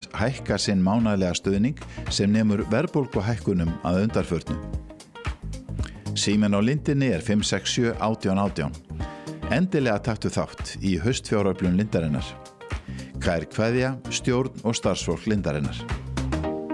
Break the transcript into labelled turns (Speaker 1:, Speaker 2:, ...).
Speaker 1: hækka sinn mánaðlega stuðning sem nemur verðbólguhækkunum að undanförnu. Síminn á lindinni 567 18 18. Endilega taktu þátt í haustfjáröflun lindarinnar. Kær kveðja, stjórn og starfsfólk lindarinnar.